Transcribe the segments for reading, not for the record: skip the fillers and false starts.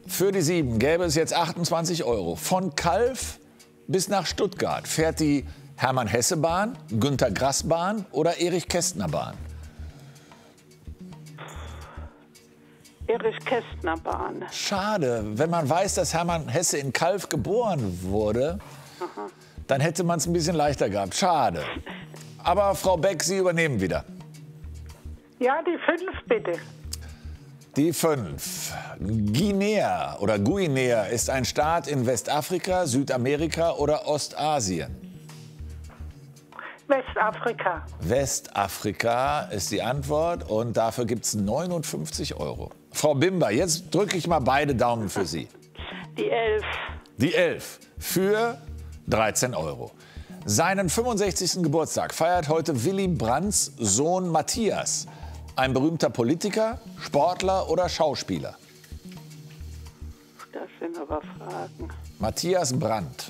Für die 7 gäbe es jetzt 28 €. Von Calw bis nach Stuttgart fährt die Hermann-Hesse-Bahn, Günter-Grass-Bahn oder Erich-Kästner-Bahn? Erich-Kästner-Bahn. Schade, wenn man weiß, dass Hermann Hesse in Calw geboren wurde, dann hätte man es ein bisschen leichter gehabt. Schade. Aber Frau Beck, Sie übernehmen wieder. Ja, die 5 bitte. Die 5. Guinea oder Guinea ist ein Staat in Westafrika, Südamerika oder Ostasien? Westafrika. Westafrika ist die Antwort und dafür gibt es 59 €. Frau Bimber, jetzt drücke ich mal beide Daumen für Sie. Die 11. Die 11 für 13 €. Seinen 65. Geburtstag feiert heute Willy Brandts Sohn Matthias. Ein berühmter Politiker, Sportler oder Schauspieler? Das sind aber Fragen. Matthias Brandt.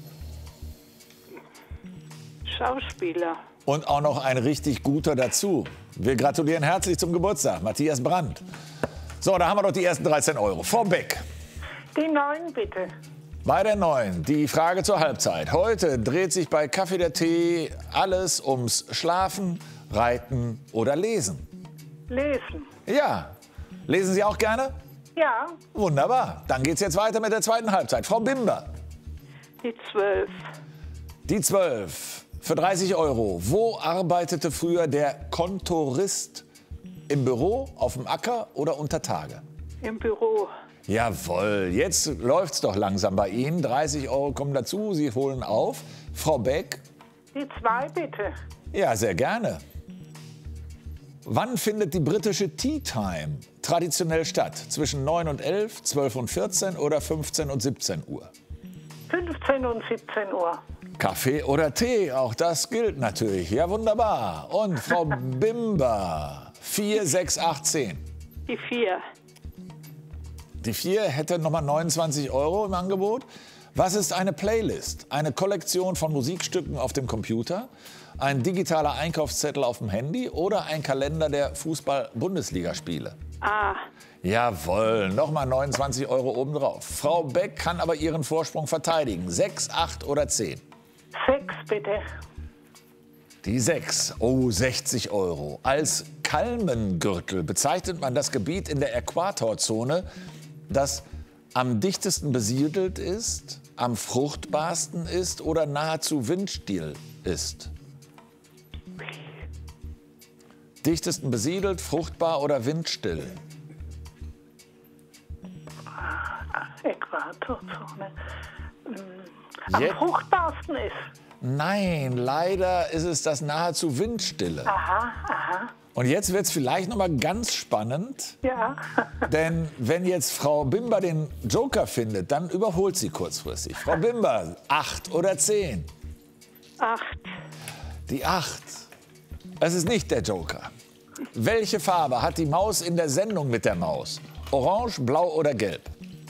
Schauspieler. Und auch noch ein richtig guter dazu. Wir gratulieren herzlich zum Geburtstag, Matthias Brandt. So, da haben wir doch die ersten 13 €. Frau Beck. Die 9 bitte. Bei der 9, die Frage zur Halbzeit. Heute dreht sich bei Kaffee der Tee alles ums Schlafen, Reiten oder Lesen. Lesen. Ja. Lesen Sie auch gerne? Ja, Wunderbar. Dann geht's jetzt weiter mit der zweiten Halbzeit. Frau Bimber. die 12. Die 12 für 30 €. Wo arbeitete früher der Kontorist? Im Büro, auf dem Acker oder unter Tage? Im Büro. Jawohl, jetzt läuft's doch langsam bei Ihnen. 30 € kommen dazu, Sie holen auf. Frau Beck? Die 2 bitte. Ja, sehr gerne. Wann findet die britische Tea Time traditionell statt? Zwischen 9 und 11, 12 und 14 oder 15 und 17 Uhr? 15 und 17 Uhr. Kaffee oder Tee, auch das gilt natürlich. Ja, wunderbar. Und Frau Bimber, 4, 6, 8, 10. Die 4. Die 4 hätte nochmal 29 € im Angebot. Was ist eine Playlist? Eine Kollektion von Musikstücken auf dem Computer, ein digitaler Einkaufszettel auf dem Handy oder ein Kalender der Fußball-Bundesligaspiele? A. Jawohl, nochmal 29 € obendrauf. Frau Beck kann aber ihren Vorsprung verteidigen. 6, 8 oder 10? 6 bitte. Die 6, oh, 60 €. Als Kalmengürtel bezeichnet man das Gebiet in der Äquatorzone, das am dichtesten besiedelt ist, am fruchtbarsten ist oder nahezu windstill ist. Dichtesten besiedelt, fruchtbar oder windstill? Äquatorzone. Am Jetzt- fruchtbarsten ist. Nein, leider ist es das nahezu windstille. Aha, aha. Und jetzt wird es vielleicht noch mal ganz spannend, Ja. denn wenn jetzt Frau Bimber den Joker findet, dann überholt sie kurzfristig. Frau Bimber, 8 oder 10? 8. Die 8. Es ist nicht der Joker. Welche Farbe hat die Maus in der Sendung mit der Maus? Orange, blau oder gelb?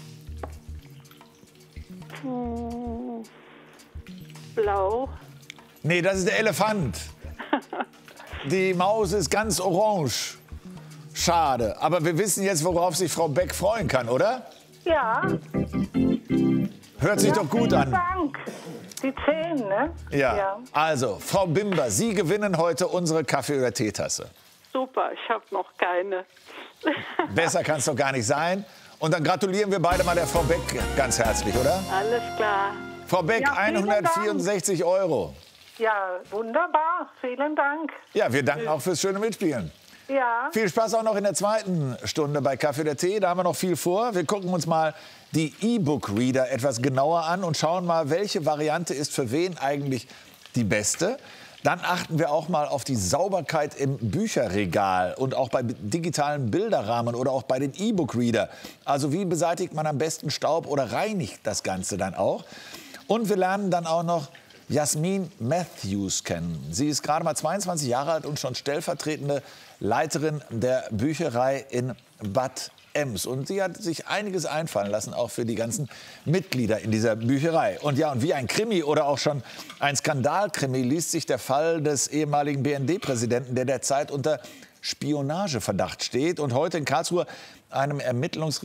Blau. Nee, das ist der Elefant. Die Maus ist ganz orange. Schade. Aber wir wissen jetzt, worauf sich Frau Beck freuen kann, oder? Ja. Hört sich doch gut Vielen an. Dank. Die 10, ne? Ja. Also, Frau Bimber, Sie gewinnen heute unsere Kaffee- oder Teetasse. Super, ich habe noch keine. Besser kann es doch gar nicht sein. Und dann gratulieren wir beide mal der Frau Beck ganz herzlich, oder? Alles klar. Frau Beck, Ja, vielen 164 €. Ja, wunderbar. Vielen Dank. Ja, wir danken auch fürs schöne Mitspielen. Ja. Viel Spaß auch noch in der zweiten Stunde bei Kaffee oder Tee. Da haben wir noch viel vor. Wir gucken uns mal die E-Book-Reader etwas genauer an und schauen mal, welche Variante ist für wen eigentlich die beste. Dann achten wir auch mal auf die Sauberkeit im Bücherregal und auch bei digitalen Bilderrahmen oder auch bei den E-Book-Reader. Also wie beseitigt man am besten Staub oder reinigt das Ganze dann auch. Und wir lernen dann auch noch Jasmin Matthews kennen. Sie ist gerade mal 22 Jahre alt und schon stellvertretende Leiterin der Bücherei in Bad Ems. Und sie hat sich einiges einfallen lassen, auch für die ganzen Mitglieder in dieser Bücherei. Und ja, und wie ein Krimi oder auch schon ein Skandalkrimi liest sich der Fall des ehemaligen BND-Präsidenten, der derzeit unter Spionageverdacht steht und heute in Karlsruhe einem Ermittlungsrevier